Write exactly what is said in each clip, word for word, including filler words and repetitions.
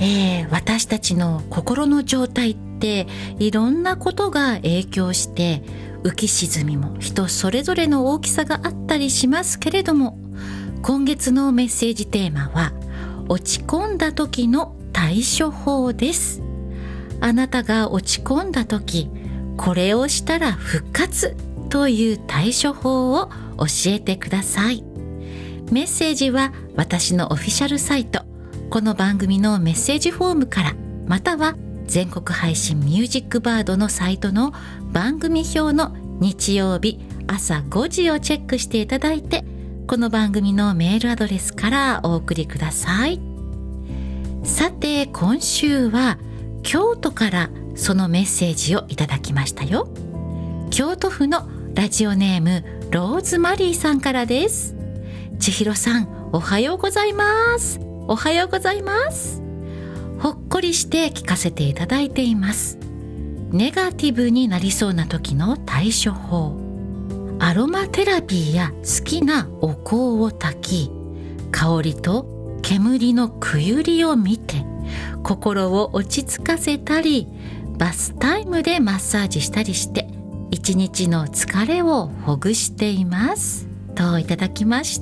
えー、私たちの心の状態っていろんなことが影響して浮き沈みも人それぞれの大きさがあったりしますけれども、今月のメッセージテーマは落ち込んだ時の対処法です。あなたが落ち込んだ時、これをしたら復活という対処法を教えてください。メッセージは私のオフィシャルサイト、この番組のメッセージフォームから、または全国配信ミュージックバードのサイトの番組表の日曜日朝ごじをチェックしていただいて、この番組のメールアドレスからお送りください。さて、今週は京都からそのメッセージをいただきましたよ。京都府のラジオネームローズマリーさんからです。千尋さん、おはようございます。おはようございます。ほっこりして聞かせていただいています。ネガティブになりそうな時の対処法。アロマテラピーや好きなお香を焚き、香りと煙のくゆりを見て心を落ち着かせたり、バスタイムでマッサージしたりして一日の疲れをほぐしていますといただきました。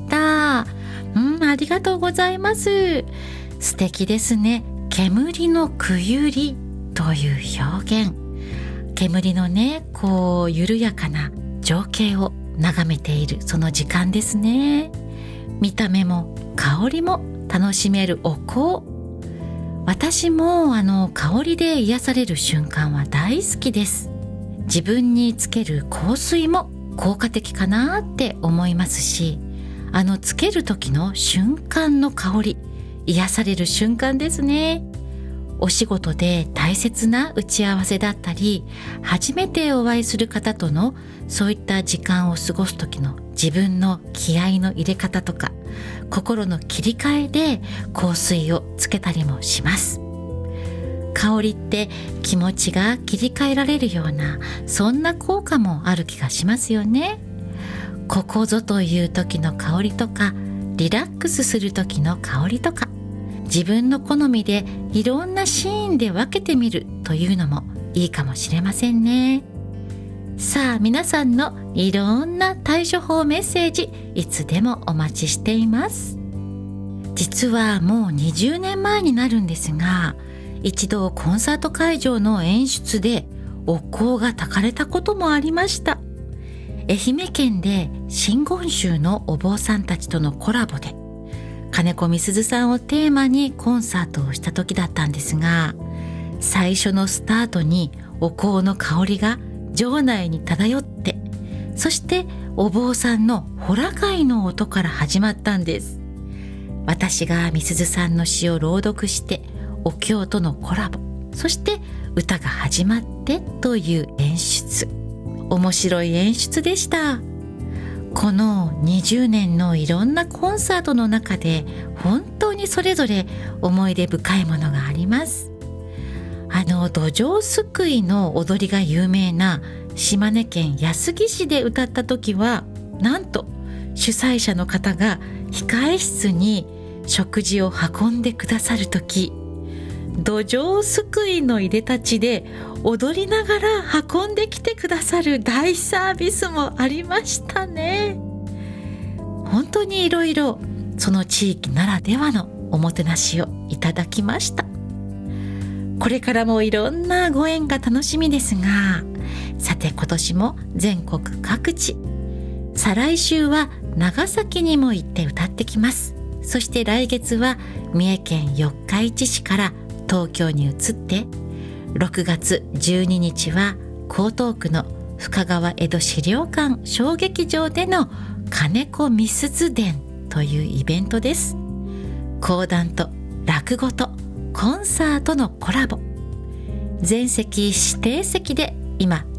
うん、ありがとうございます。素敵ですね。煙のくゆりという表現。煙のね、こう緩やかな情景を眺めているその時間ですね。見た目も香りも楽しめるお香。私もあの香りで癒される瞬間は大好きです。自分につける香水も効果的かなって思いますし、あのつける時の瞬間の香り、癒される瞬間ですね。お仕事で大切な打ち合わせだったり、初めてお会いする方とのそういった時間を過ごす時の自分の気合の入れ方とか、心の切り替えで香水をつけたりもします。香りって気持ちが切り替えられるような、そんな効果もある気がしますよね。ここぞという時の香りとか、リラックスする時の香りとか、自分の好みでいろんなシーンで分けてみるというのもいいかもしれませんね。さあ、皆さんのいろんな対処法メッセージ、いつでもお待ちしています。実はもうにじゅうねんまえになるんですが、一度コンサート会場の演出でお香が焚かれたこともありました。愛媛県で真言宗のお坊さんたちとのコラボで金子みすずさんをテーマにコンサートをした時だったんですが、最初のスタートにお香の香りが場内に漂って、そしてお坊さんのホラ貝の音から始まったんです。私がみすずさんの詩を朗読してお経とのコラボ、そして歌が始まってという演出。面白い演出でした。このにじゅうねんのいろんなコンサートの中で本当にそれぞれ思い出深いものがあります。あの土壌すくいの踊りが有名な島根県安来市で歌った時は、なんと主催者の方が控え室に食事を運んでくださる時、土壌すくいのいでたちで踊りながら運んできてくださる大サービスもありましたね。本当にいろいろその地域ならではのおもてなしをいただきました。これからもいろんなご縁が楽しみですが、さて今年も全国各地、再来週は長崎にも行って歌ってきます。そして来月は三重県四日市市から東京に移って、ろくがつじゅうににちは江東区の深川江戸資料館小劇場での金子みすず伝というイベントです。講談と落語とコンサートのコラボ。全席指定席で今